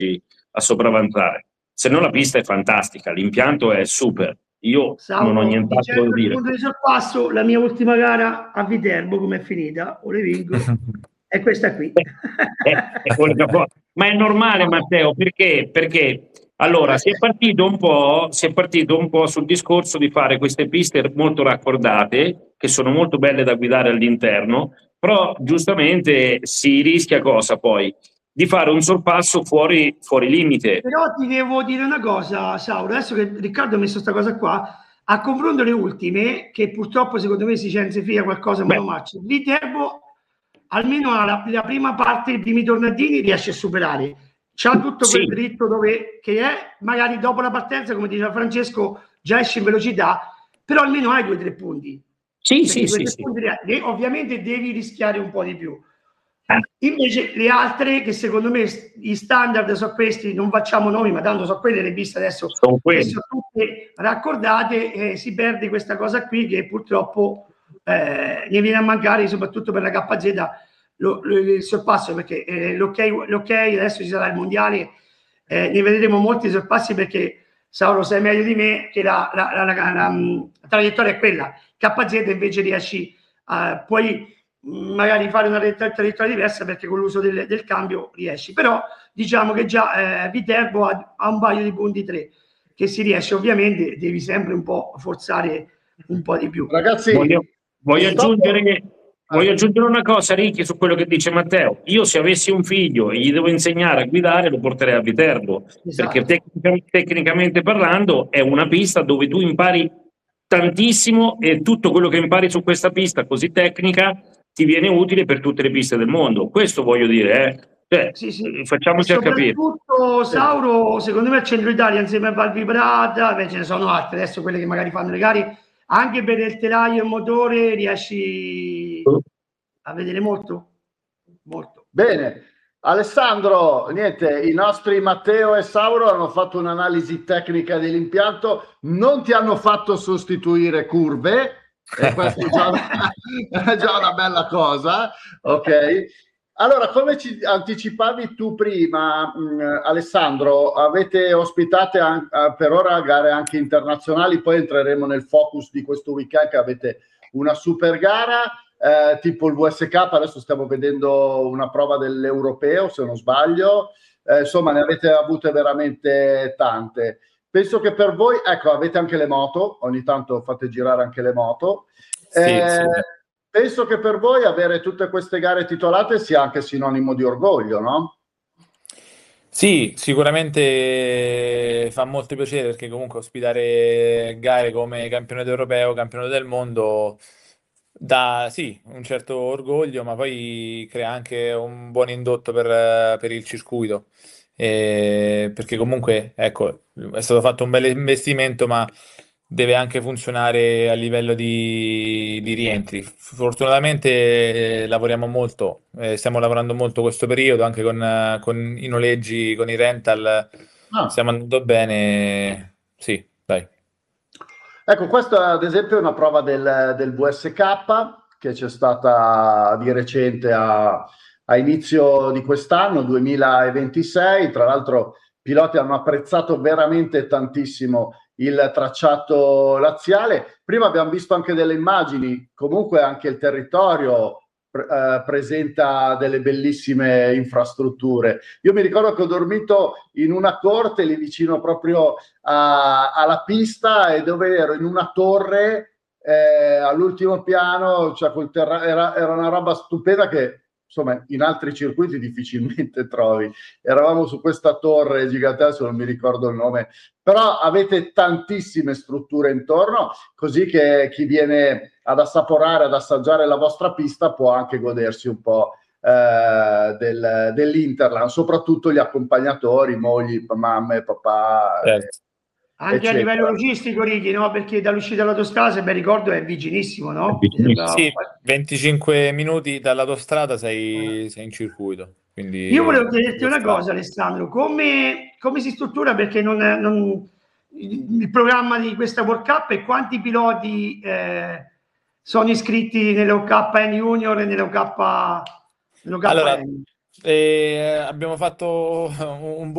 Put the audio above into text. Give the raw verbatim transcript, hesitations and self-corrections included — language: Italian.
a sopravanzare. Se no la pista è fantastica, l'impianto è super. Io Sauro, non ho nient'altro da dicendo il dire. punto di sorpasso, la mia ultima gara a Viterbo, come è finita? O le vinco? È questa qui. È, è quello che ma è normale, Matteo, perché? Perché allora si è partito un po', si è partito un po' sul discorso di fare queste piste molto raccordate, che sono molto belle da guidare all'interno, però giustamente si rischia cosa poi? Di fare un sorpasso fuori, fuori limite. Però ti devo dire una cosa, Sauro, adesso che Riccardo ha messo questa cosa qua, a confronto le ultime, che purtroppo secondo me si censifica qualcosa Beh, monomarcia, Viterbo almeno la, la prima parte, i primi tornadini riesce a superare. C'ha tutto quel sì, dritto dove, che è, magari dopo la partenza, come diceva Francesco, già esce in velocità, però almeno hai due o tre punti. sì, Perché sì, due o sì, tre sì. punti, ovviamente devi rischiare un po' di più. Invece le altre, che secondo me i standard sono questi, non facciamo nomi, ma tanto sono quelle le piste adesso Sono che quelli. sono tutte raccordate, e si perde questa cosa qui che purtroppo eh, ne viene a mancare, soprattutto per la K Z, lo, lo, il sorpasso, perché eh, l'ok, l'ok, adesso ci sarà il mondiale, eh, ne vedremo molti sorpassi, perché Sauro sai meglio di me che la, la, la, la, la, la traiettoria è quella, K Z invece riesci a, poi magari fare una traiettoria diversa, perché con l'uso del, del cambio riesci, però diciamo che già eh, Viterbo ha, ha un paio di punti, tre, che si riesce, ovviamente devi sempre un po' forzare un po' di più. Ragazzi, Voglio, voglio, stop. aggiungere, voglio aggiungere una cosa, Ricky, su quello che dice Matteo. Io, se avessi un figlio e gli devo insegnare a guidare, lo porterei a Viterbo, Esatto. perché tecnica, tecnicamente parlando è una pista dove tu impari tantissimo, e tutto quello che impari su questa pista così tecnica ti viene utile per tutte le piste del mondo. Questo voglio dire, eh. Cioè, Sì, sì. E facciamoci a capire. soprattutto Sauro, secondo me, al centro Italia, insieme a Valvibrata, beh, ce ne sono altre, adesso quelle che magari fanno le gare, anche per il telaio e motore riesci a vedere molto? Molto. Bene. Alessandro, niente, i nostri Matteo e Sauro hanno fatto un'analisi tecnica dell'impianto, non ti hanno fatto sostituire curve, e questo è già, è già una bella cosa, ok? Allora, come ci anticipavi tu prima, mh, Alessandro, avete ospitate an- per ora gare anche internazionali, poi entreremo nel focus di questo weekend, che avete una super gara. Eh, tipo il V S K, adesso stiamo vedendo una prova dell'europeo, se non sbaglio, eh, insomma ne avete avute veramente tante. Penso che per voi, ecco, avete anche le moto, ogni tanto fate girare anche le moto. Eh, Sì, sì. Penso che per voi avere tutte queste gare titolate sia anche sinonimo di orgoglio, no? Sì, sicuramente fa molto piacere, perché comunque ospitare gare come campionato europeo, campionato del mondo dà sì un certo orgoglio, ma poi crea anche un buon indotto per, per il circuito. Eh, perché comunque ecco, è stato fatto un bel investimento, ma deve anche funzionare a livello di, di rientri. Fortunatamente eh, lavoriamo molto, eh, stiamo lavorando molto questo periodo anche con, eh, con i noleggi, con i rental, Ah. stiamo andando bene. Sì, dai. Ecco, questa ad esempio è una prova del, del V S K che c'è stata di recente a, a inizio di quest'anno, duemilaventisei. Tra l'altro i piloti hanno apprezzato veramente tantissimo il tracciato laziale. Prima abbiamo visto anche delle immagini, comunque anche il territorio pre- eh, presenta delle bellissime infrastrutture. Io mi ricordo che ho dormito in una corte lì vicino proprio a, alla pista, e dove ero in una torre eh, all'ultimo piano, cioè col terra- era, era una roba stupenda che insomma in altri circuiti difficilmente trovi. Eravamo su questa torre gigantesca, non mi ricordo il nome, però avete tantissime strutture intorno, così che chi viene ad assaporare, ad assaggiare la vostra pista può anche godersi un po' eh, del, dell'Interland, soprattutto gli accompagnatori, mogli, mamme, papà, Certo. eh, Anche eccetera. a livello logistico, Righi, no? Perché dall'uscita dall'autostrada, se ben ricordo, è vicinissimo, no? Mi sembra... Sì, venticinque minuti dall'autostrada sei, sei in circuito. Quindi Io volevo chiederti lo una sta. cosa, Alessandro, come, come si struttura, perché non, non, il programma di questa World Cup, e quanti piloti eh, sono iscritti nelle O K N Junior e nelle O K, nelle Allora, O K N? eh, abbiamo fatto un